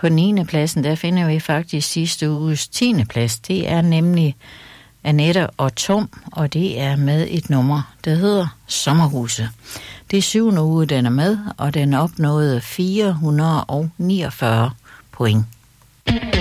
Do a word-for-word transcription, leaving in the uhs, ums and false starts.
På niende pladsen, der finder vi faktisk sidste uges tiende plads. Det er nemlig Annette og Tom, og det er med et nummer, der hedder Sommerhuse. Det er syvende uge, den er med, og den opnåede fire hundrede niogfyrre point.